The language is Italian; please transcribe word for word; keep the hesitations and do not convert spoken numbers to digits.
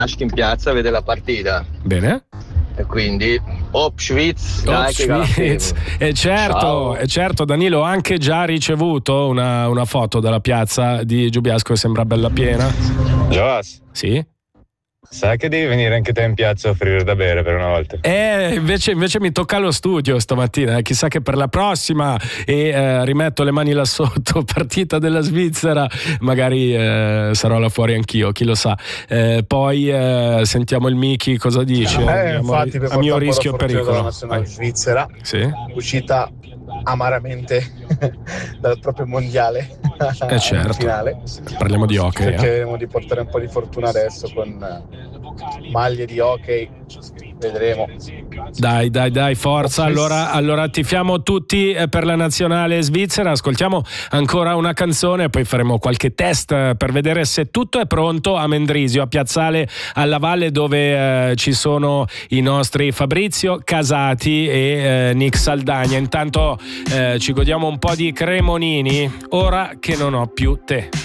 in piazza a vedere la partita. Bene. E quindi Opschwitz, dai, che Opschwitz. E certo, e certo, Danilo, ho anche già ricevuto una, una foto dalla piazza di Giubiasco che sembra bella piena. Giovas, sì? Sai che devi venire anche te in piazza a offrire da bere per una volta? Eh, invece, invece mi tocca allo studio stamattina, eh. Chissà che per la prossima, e eh, rimetto le mani là sotto, partita della Svizzera, magari eh, sarò là fuori anch'io, chi lo sa. Eh, poi eh, sentiamo il Miki cosa dice. Eh, infatti, per a mio portare un po' rischio e la fortuna della pericolo. nazionale svizzera, sì? uscita amaramente dal proprio mondiale eh certo. finale. Parliamo di hockey. Cercheremo eh. di portare un po' di fortuna adesso con maglie di hockey, vedremo. Dai, dai, dai, forza. Allora, allora tifiamo tutti per la nazionale svizzera. Ascoltiamo ancora una canzone e poi faremo qualche test per vedere se tutto è pronto a Mendrisio, a Piazzale alla Valle, dove eh, ci sono i nostri Fabrizio Casati e eh, Nick Saldagna. Intanto eh, ci godiamo un po' di Cremonini, ora che non ho più te.